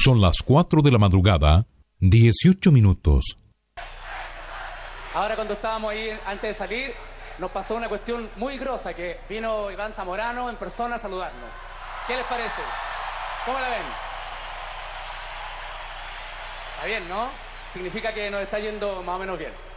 Son las 4 de la madrugada, 18 minutos. Ahora cuando estábamos ahí, antes de salir, nos pasó una cuestión muy grosa, que vino Iván Zamorano en persona a saludarnos. ¿Qué les parece? ¿Cómo la ven? Está bien, ¿no? Significa que nos está yendo más o menos bien.